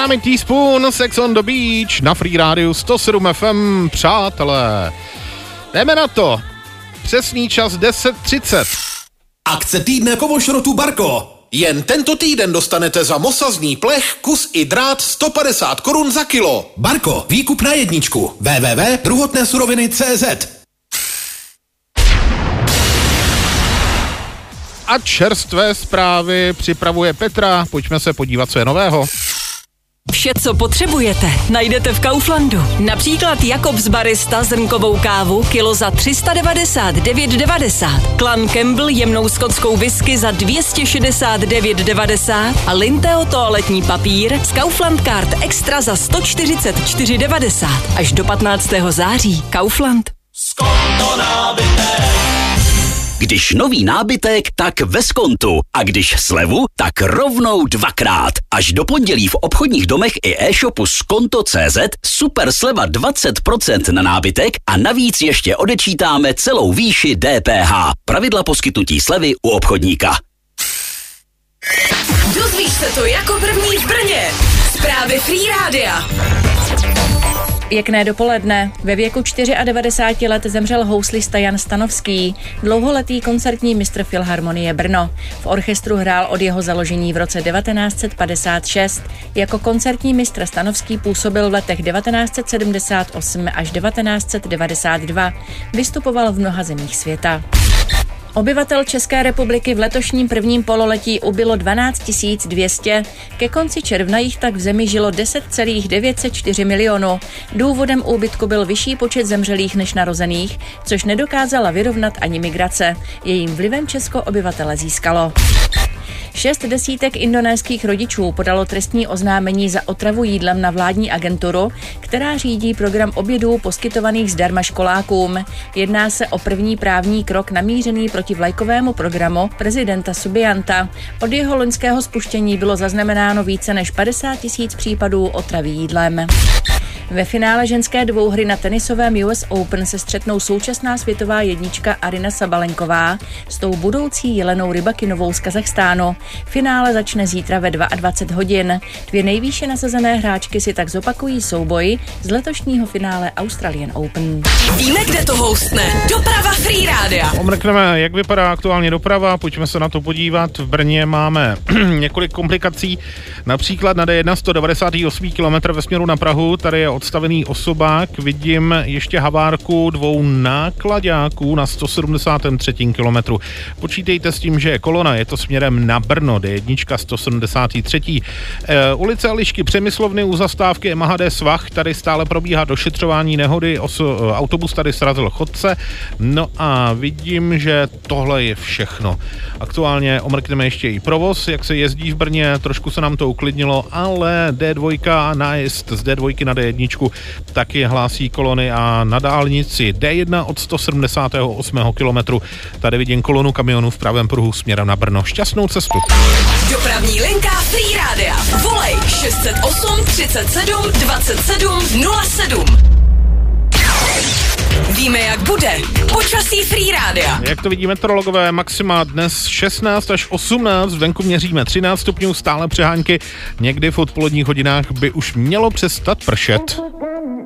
Dynamic Teaspoon, Sex on the Beach, na Free Radio 107 FM, přátelé. Jdeme na to. Přesný čas 10:30. Akce týdne kovošrotu Barko. Jen tento týden dostanete za mosazný plech, kus i drát 150 korun za kilo. Barko, výkup na jedničku. www.druhotnésuroviny.cz. A čerstvé zprávy připravuje Petra. Pojďme se podívat, co je nového. Vše, co potřebujete, najdete v Kauflandu. Například Jakobs Barista zrnkovou kávu kilo za 399,90. Clan Campbell jemnou skotskou whisky za 269,90 a Linteo toaletní papír z Kaufland Card Extra za 144,90. Až do 15. září. Kaufland. Skonto nábytek. Když nový nábytek, tak ve Skontu. A když slevu, tak rovnou dvakrát. Až do pondělí v obchodních domech i e-shopu Skonto.cz super sleva 20% na nábytek a navíc ještě odečítáme celou výši DPH. Pravidla poskytnutí slevy u obchodníka. Dozvíš se to jako první v Brně. Zprávy Free Rádia. Pěkné dopoledne. Ve věku 94 let zemřel houslista Jan Stanovský, dlouholetý koncertní mistr Filharmonie Brno. V orchestru hrál od jeho založení v roce 1956. Jako koncertní mistr Stanovský působil v letech 1978 až 1992. Vystupoval v mnoha zemích světa. Obyvatel České republiky v letošním prvním pololetí ubylo 12 200. Ke konci června jich tak v zemi žilo 10,904 milionu. Důvodem úbytku byl vyšší počet zemřelých než narozených, což nedokázala vyrovnat ani migrace. Jejím vlivem Česko obyvatele získalo. 6 desítek indonéských rodičů podalo trestní oznámení za otravu jídlem na vládní agenturu, která řídí program obědů poskytovaných zdarma školákům. Jedná se o první právní krok namířený proti vlajkovému programu prezidenta Subianta. Od jeho loňského spuštění bylo zaznamenáno více než 50 000 případů otravy jídlem. Ve finále ženské dvouhry na tenisovém US Open se střetnou současná světová jednička Aryna Sabalenková s tou budoucí Jelenou Rybakinovou z Kazachstánu. Finále začne zítra ve 22 hodin. Dvě nejvýše nasazené hráčky si tak zopakují souboj z letošního finále Australian Open. Víme, kde to houstne. Doprava Free Rádia. Omrkneme, jak vypadá aktuálně doprava, pojďme se na to podívat. V Brně máme několik komplikací, například na D1 198 km ve směru na Prahu, tady je odstavený osobák, vidím ještě havárku dvou náklaďáků na 173. kilometru. Počítejte s tím, že je kolona, je to směrem na Brno, D1 173. Ulice Elišky Přemyslovny u zastávky MHD Svah, tady stále probíhá došetřování nehody, autobus tady srazil chodce, no a vidím, že tohle je všechno. Aktuálně omrkneme ještě i provoz, jak se jezdí v Brně, trošku se nám to uklidnilo, ale D2 nájezd z D2 na D1 taky hlásí kolony a na dálnici D1 od 178. kilometru. Tady vidím kolonu kamionů v pravém pruhu směrem na Brno. Šťastnou cestu. Dopravní linka Free Rádia. Volej 608 37 27 07. Víme, jak bude. Počasí Free Rádia. Jak to vidí meteorologové, maxima dnes 16 až 18, venku měříme 13 stupňů, stále přehánky. Někdy v odpoledních hodinách by už mělo přestat pršet.